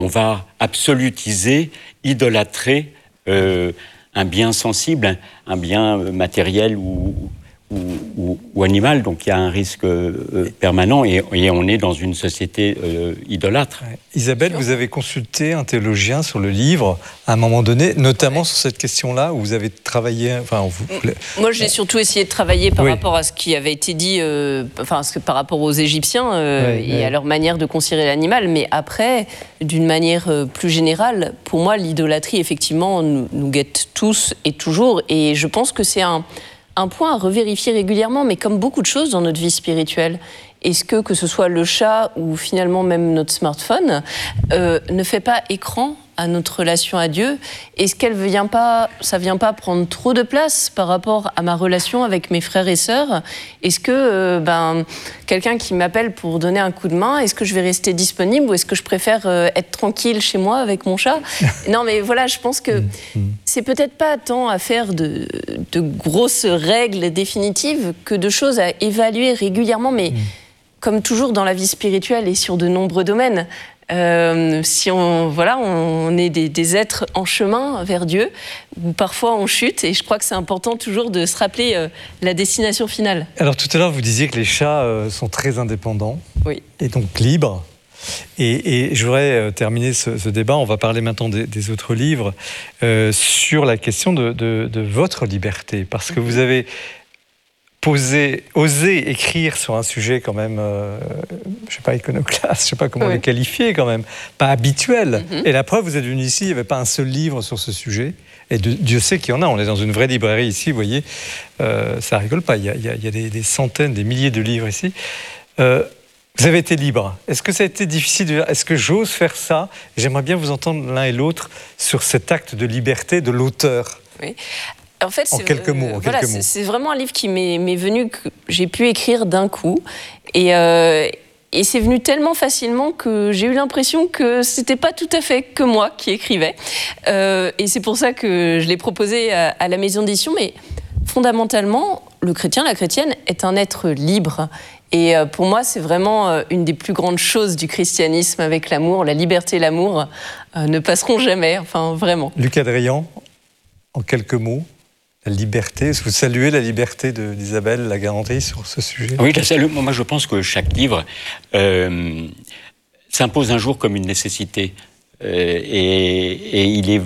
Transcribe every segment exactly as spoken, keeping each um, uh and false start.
on va absolutiser, idolâtrer euh, un bien sensible, un bien matériel ou, ou, ou, ou animal. Donc il y a un risque euh, permanent et, et on est dans une société euh, idolâtre. Ouais. Isabelle, vous avez consulté un théologien sur le livre à un moment donné, notamment ouais. sur cette question-là où vous avez travaillé. Enfin, vous... Moi, j'ai surtout essayé de travailler par oui. rapport à ce qui avait été dit, euh, enfin, ce que, par rapport aux Égyptiens euh, ouais, et ouais. à leur manière de considérer l'animal. Mais après, d'une manière euh, plus générale, pour moi, l'idolâtrie, effectivement, nous, nous guette tous et toujours. Et je pense que c'est un, un point à revérifier régulièrement, mais comme beaucoup de choses dans notre vie spirituelle. Est-ce que, que ce soit le chat ou finalement même notre smartphone, euh, ne fait pas écran à notre relation à Dieu? Est-ce qu'elle vient pas, ça vient pas prendre trop de place par rapport à ma relation avec mes frères et sœurs? Est-ce que euh, ben, quelqu'un qui m'appelle pour donner un coup de main, est-ce que je vais rester disponible ou est-ce que je préfère euh, être tranquille chez moi avec mon chat? Non, mais voilà, je pense que c'est peut-être pas tant à faire de, de grosses règles définitives que de choses à évaluer régulièrement, mais comme toujours dans la vie spirituelle et sur de nombreux domaines, euh, si on, voilà, on est des, des êtres en chemin vers Dieu, où parfois on chute, et je crois que c'est important toujours de se rappeler euh, la destination finale. Alors tout à l'heure, vous disiez que les chats euh, sont très indépendants, oui. et donc libres. Et, et je voudrais euh, terminer ce, ce débat, on va parler maintenant des, des autres livres, euh, sur la question de, de, de votre liberté, parce que vous avez... Poser, oser écrire sur un sujet quand même, euh, je sais pas, iconoclaste, je sais pas comment oui. le qualifier quand même, pas habituel. Mm-hmm. Et la preuve, vous êtes venu ici, il n'y avait pas un seul livre sur ce sujet. Et de, Dieu sait qu'il y en a, on est dans une vraie librairie ici, vous voyez, euh, ça rigole pas, il y a, il y a, il y a des, des centaines, des milliers de livres ici. Euh, vous avez été libre. Est-ce que ça a été difficile de dire, est-ce que j'ose faire ça? J'aimerais bien vous entendre l'un et l'autre sur cet acte de liberté de l'auteur. Oui. En fait, en quelques mots. En voilà, quelques mots. C'est vraiment un livre qui m'est, m'est venu, que j'ai pu écrire d'un coup. Et, euh, et c'est venu tellement facilement que j'ai eu l'impression que c'était pas tout à fait que moi qui écrivais. Euh, et c'est pour ça que je l'ai proposé à, à la maison d'édition. Mais fondamentalement, le chrétien, la chrétienne, est un être libre. Et euh, pour moi, c'est vraiment euh, une des plus grandes choses du christianisme avec l'amour. La liberté et l'amour euh, ne passeront jamais, enfin vraiment. Lucas Drian, en quelques mots. La liberté, est-ce que vous saluez la liberté de, d'Isabelle Lagarandrie sur ce sujet? Oui, je salue. Moi, je pense que chaque livre euh, s'impose un jour comme une nécessité. Euh, et, et il, est,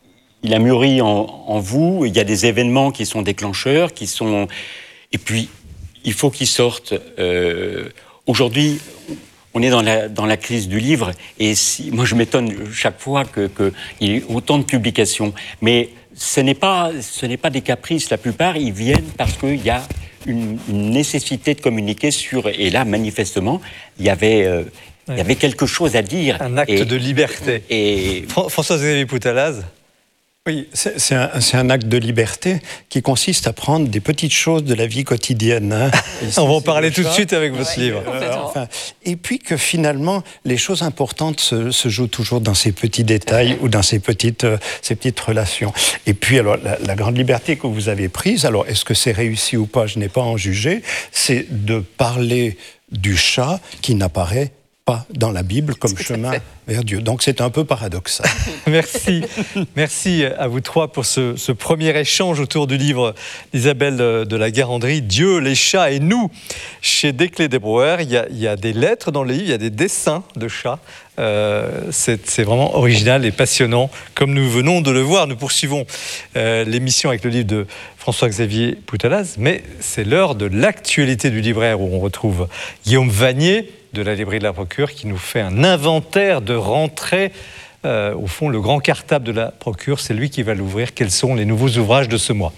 il a mûri en, en vous. Il y a des événements qui sont déclencheurs, qui sont... Et puis, il faut qu'ils sortent. Euh, aujourd'hui, on est dans la, dans la crise du livre. Et si, moi, je m'étonne chaque fois qu'il que y ait autant de publications. Mais... Ce n'est pas, ce n'est pas des caprices. La plupart, ils viennent parce qu'il y a une, une nécessité de communiquer sur... Et là, manifestement, il y avait, euh, ouais. il y avait quelque chose à dire. Un acte et, de liberté. Et... François-Xavier Poutalaz. Oui, c'est, c'est, un, c'est un acte de liberté qui consiste à prendre des petites choses de la vie quotidienne. Hein. On va en parler tout de suite avec votre ouais, livre. Euh, enfin, et puis que finalement, les choses importantes se, se jouent toujours dans ces petits détails ou dans ces petites, euh, ces petites relations. Et puis, alors, la, la grande liberté que vous avez prise, alors, est-ce que c'est réussi ou pas, je n'ai pas à en juger, c'est de parler du chat qui n'apparaît pas dans la Bible comme chemin vers Dieu. Donc c'est un peu paradoxal. Merci. Merci à vous trois pour ce, ce premier échange autour du livre d'Isabelle de Lagarandrie, Dieu, les chats et nous, chez Desclés des Brouwer. Il y a, il y a des lettres dans le livre, il y a des dessins de chats. Euh, c'est, c'est vraiment original et passionnant, comme nous venons de le voir. Nous poursuivons euh, l'émission avec le livre de François-Xavier Poutalaz, mais c'est l'heure de l'actualité du libraire où on retrouve Guillaume Vanier de la librairie de la Procure qui nous fait un inventaire de rentrée. Euh, au fond, le grand cartable de la Procure, c'est lui qui va l'ouvrir. Quels sont les nouveaux ouvrages de ce mois ?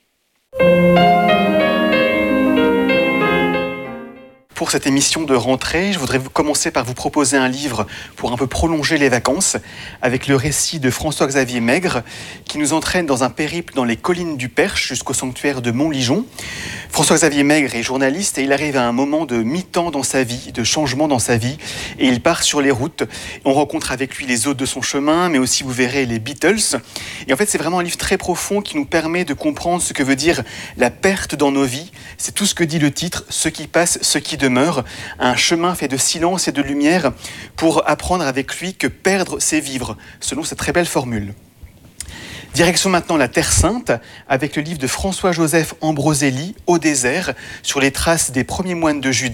Pour cette émission de rentrée, je voudrais commencer par vous proposer un livre pour un peu prolonger les vacances, avec le récit de François-Xavier Maigre, qui nous entraîne dans un périple dans les collines du Perche jusqu'au sanctuaire de Montligeon. François-Xavier Maigre est journaliste et il arrive à un moment de mi-temps dans sa vie, de changement dans sa vie, et il part sur les routes. On rencontre avec lui les hôtes de son chemin, mais aussi, vous verrez, les Beatles. Et en fait, c'est vraiment un livre très profond qui nous permet de comprendre ce que veut dire la perte dans nos vies. C'est tout ce que dit le titre, ce qui passe, ce qui demeure. demeure, un chemin fait de silence et de lumière pour apprendre avec lui que perdre, c'est vivre, selon cette très belle formule. Direction maintenant la Terre Sainte, avec le livre de François-Joseph Ambroselli, Au désert, sur les traces des premiers moines de Judée.